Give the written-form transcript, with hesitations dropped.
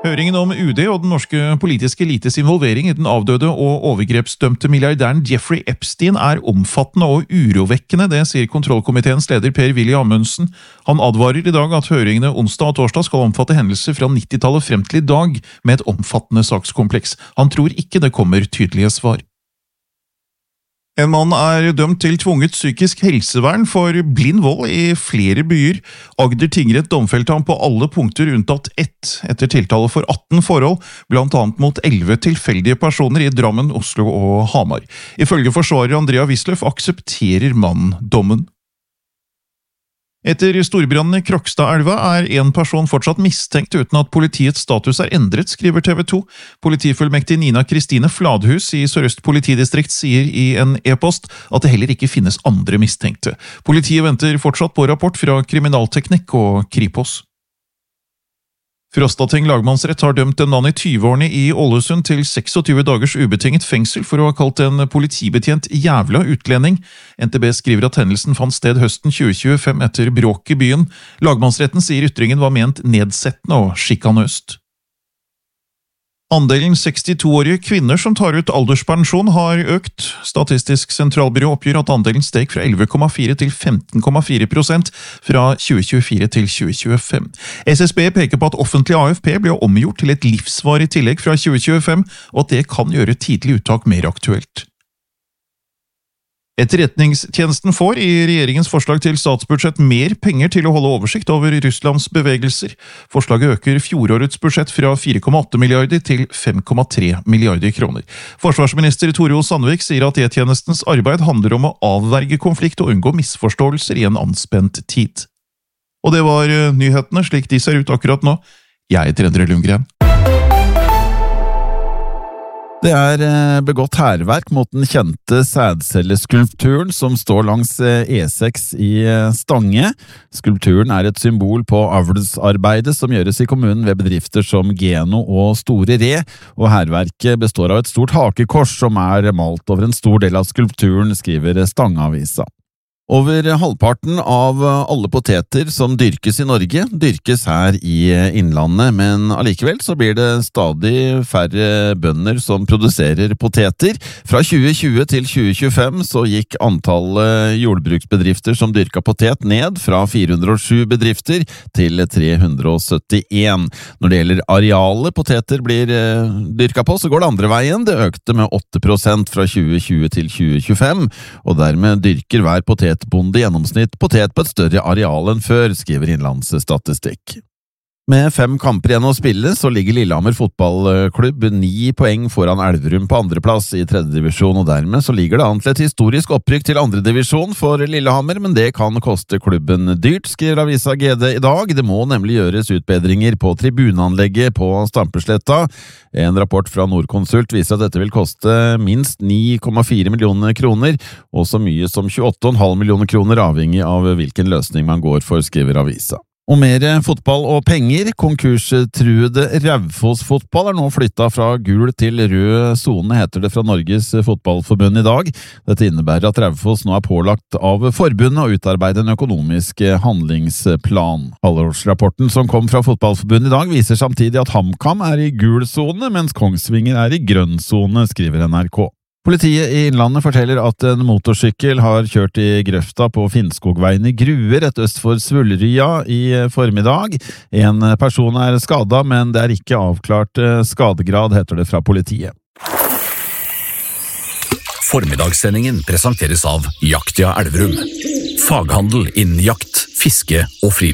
Høringen om UD og den norske politiske elites involvering i den avdøde og overgrepsdømte milliardæren Jeffrey Epstein er omfattende og urovekkende, det sier kontrollkomiteens leder Per-Willy Amundsen. Han advarer i dag at høringene onsdag og torsdag skal omfatte hendelser fra 90-tallet frem til i dag med et omfattende sakskompleks. Han tror ikke det kommer tydelige svar. En mann er dømt til tvunget psykisk helsevern for blind vold i flere byer. Agder tingrett domfelte ham på alle punkter unntatt ett, etter tiltale for 18 forhold, blant annet mot 11 tilfeldige personer i Drammen, Oslo og Hamar. Ifølge forsvarer Andrea Wisløff aksepterer mannen dommen. Etter storbrannen i Krokstadelva er en person fortsatt mistenkt uten at politiets status er endret, skriver TV 2. Politifullmektig Nina Kristine Fladhus i Sør-Øst politidistrikt sier i en e-post at det heller ikke finnes andre mistenkte. Politiet venter fortsatt på rapport fra Kriminalteknikk og Kripos. Frostating lagmannsrett har dømt en mann i 20-årene i Ålesund til 26 dagers ubetinget fengsel for å ha kalt en politibetjent jævla utlending. NTB skriver at hendelsen fant sted høsten 2025 etter bråk i byen. Lagmannsretten sier ytringen var ment nedsettende og sjikanøst. Andelen 62-årige kvinner som tar ut alderspensjon har økt. Statistisk sentralbyrå oppgir at andelen steg fra 11,4 til 15,4% fra 2024 til 2025. SSB peker på at offentlig AFP ble omgjort til et livsvarig tillegg fra 2025, og at det kan gjøre tidlig uttak mer aktuelt. Etterretningstjenesten får i regjeringens forslag til statsbudsjett mer penger til å holde oversikt over Russlands bevegelser. Forslaget øker fjorårets budsjett fra 4,8 milliarder til 5,3 milliarder kroner. Forsvarsminister Tore O. Sandvik sier at E-tjenestens arbeid handler om å avverge konflikt og unngå misforståelser i en anspent tid. Og det var nyhetene slik de ser ut akkurat nå. Jeg heter Endre Lundgren. Det er begått hærverk mot den kjente sædcelleskulpturen som står langs E6 i Stange. Skulpturen er et symbol på avlsarbeidet som gjøres i kommunen ved bedrifter som Geno og Store Re, og hærverket består av et stort hakekors som er malt over en stor del av skulpturen, skriver Stangeavisa. Over halvparten av alle poteter som dyrkes i Norge, dyrkes her i innlandet, men allikevel så blir det stadig færre bønder som produserer poteter. Fra 2020 til 2025 så gikk antallet jordbruksbedrifter som dyrka potet ned fra 407 bedrifter til 371. Når det gjelder arealet poteter blir dyrka på, så går det andre veien. Det økte med 8% fra 2020 til 2025, og dermed dyrker hver potetbonde i gjennomsnitt potet på et større areal enn før, skriver Innlandsstatistikk. Med 5 kamper igjen å spille, så ligger Lillehammer fotballklubb 9 poeng foran Elverum på andreplass i 3. divisjon, og dermed så ligger det an til et historisk opprykk til 2. divisjon for Lillehammer, men det kan koste klubben dyrt, skriver avisa GD i dag. Det må nemlig gjøres utbedringer på tribuneanlegget på Stampesletta. En rapport fra Nordkonsult viser at dette vil koste minst 9,4 millioner kroner, og så mye som 28,5 millioner kroner avhengig av hvilken løsning man går for, skriver avisa. Og mer fotball og penger. Konkurstruede Raufoss fotball er nå flyttet fra gul til rød zone, heter det fra Norges fotballforbund i dag. Dette innebærer at Raufoss nå er pålagt av forbundet å utarbeide en økonomisk handlingsplan. Halvårsrapporten som kom fra fotballforbundet i dag viser samtidig at HamKam er i gul zone, mens Kongsvinger er i grønn zone, skriver NRK. Politiet i Innlandet forteller at en motorsykkel har kjørt i grøfta på Finnskogveien i Grue, rett øst for Svullerya i formiddag. En person er skadet, men det er ikke avklart skadegrad, heter det fra politiet. Formiddagssendingen presenteres av Jaktia Elverum. Faghandel innen jakt, fiske og friluftsliv.